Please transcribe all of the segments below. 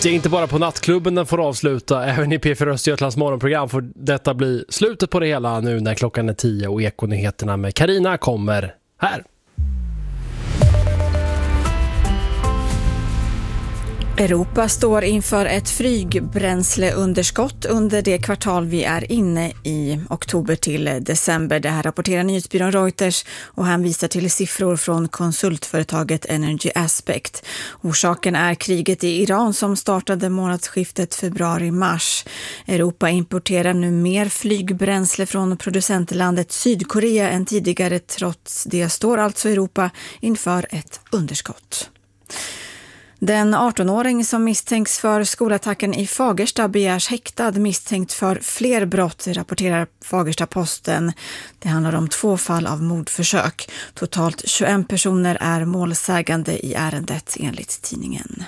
Inte bara på nattklubben den får avsluta, även i P4 Östergötlands morgonprogram får detta bli slutet på det hela nu när klockan är 10 och Ekonyheterna med Carina kommer här. Europa står inför ett flygbränsleunderskott under det kvartal vi är inne i, oktober till december. Det här rapporterar nyhetsbyrån Reuters och han visar till siffror från konsultföretaget Energy Aspect. Orsaken är kriget i Iran som startade månadsskiftet februari-mars. Europa importerar nu mer flygbränsle från producentlandet Sydkorea än tidigare. Trots det står alltså Europa inför ett underskott. Den 18-åring som misstänks för skolattacken i Fagersta begärs häktad misstänkt för fler brott, rapporterar Fagersta-Posten. Det handlar om 2 fall av mordförsök. Totalt 21 personer är målsägande i ärendet enligt tidningen.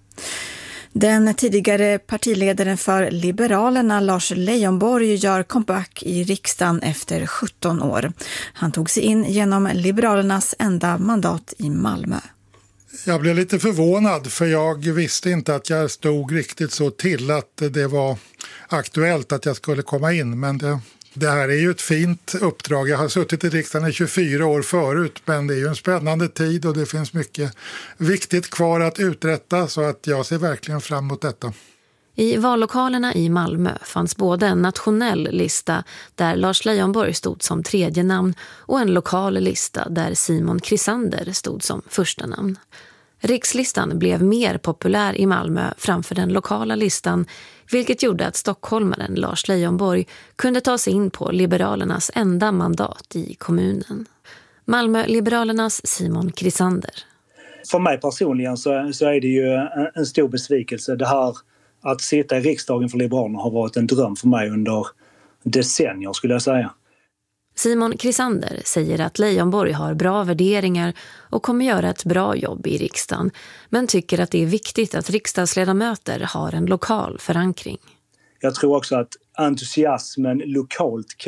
Den tidigare partiledaren för Liberalerna, Lars Leijonborg, gör comeback i riksdagen efter 17 år. Han tog sig in genom Liberalernas enda mandat i Malmö. Jag blev lite förvånad för jag visste inte att jag stod riktigt så till att det var aktuellt att jag skulle komma in. Men det här är ju ett fint uppdrag. Jag har suttit i riksdagen i 24 år förut, men det är ju en spännande tid och det finns mycket viktigt kvar att uträtta, så att jag ser verkligen fram emot detta. I vallokalerna i Malmö fanns både en nationell lista där Lars Leijonborg stod som 3:e namn och en lokal lista där Simon Krisander stod som första namn. Rikslistan blev mer populär i Malmö framför den lokala listan, vilket gjorde att stockholmaren Lars Leijonborg kunde ta sig in på Liberalernas enda mandat i kommunen. Malmö-Liberalernas Simon Krisander. För mig personligen så är det ju en stor besvikelse. Det här att sitta i riksdagen för Liberalerna har varit en dröm för mig under decennier, skulle jag säga. Simon Krisander säger att Leijonborg har bra värderingar och kommer göra ett bra jobb i riksdagen, men tycker att det är viktigt att riksdagsledamöter har en lokal förankring. Jag tror också att entusiasmen lokalt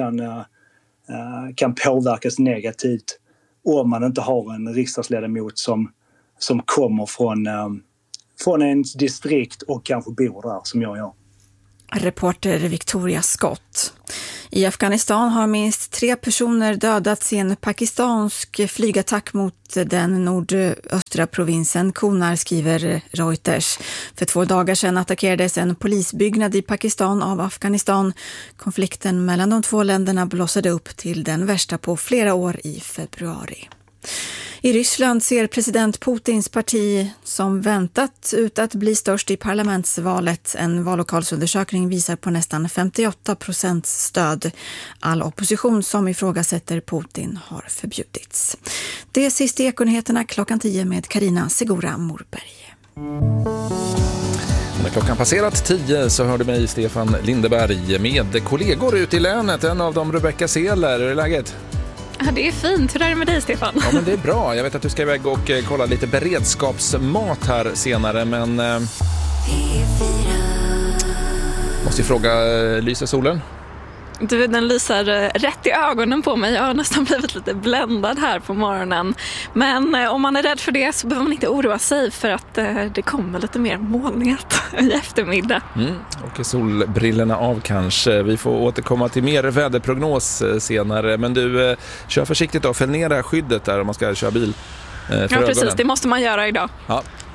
kan påverkas negativt om man inte har en riksdagsledamot som kommer från ens distrikt och kanske bor där som jag gör. Reporter Victoria Scott. I Afghanistan har minst 3 personer dödats i en pakistansk flygattack mot den nordöstra provinsen Kunar, skriver Reuters. För 2 dagar sedan attackerades en polisbyggnad i Pakistan av Afghanistan. Konflikten mellan de 2 länderna blossade upp till den värsta på flera år i februari. I Ryssland ser president Putins parti som väntat ut att bli störst i parlamentsvalet. En vallokalsundersökning visar på nästan 58% stöd. All opposition som ifrågasätter Putin har förbjudits. Det är sist i Ekonyheterna klockan 10 med Carina Segura Morberg. När klockan passerat 10 så hörde mig Stefan Lindeberg med kollegor ute i länet. En av dem Rebecca Seler. Hur är läget? Ja, det är fint. Hur är det med dig, Stefan? Ja, men det är bra. Jag vet att du ska iväg och kolla lite beredskapsmat här senare, men måste ju fråga, lyser solen? Du, den lyser rätt i ögonen på mig. Jag har nästan blivit lite bländad här på morgonen. Men om man är rädd för det så behöver man inte oroa sig, för att det kommer lite mer molnighet i eftermiddag. Och solbrillorna av kanske. Vi får återkomma till mer väderprognos senare. Men du, kör försiktigt och fäll ner det här skyddet där om man ska köra bil. Ja, precis. Det måste man göra idag. Ja,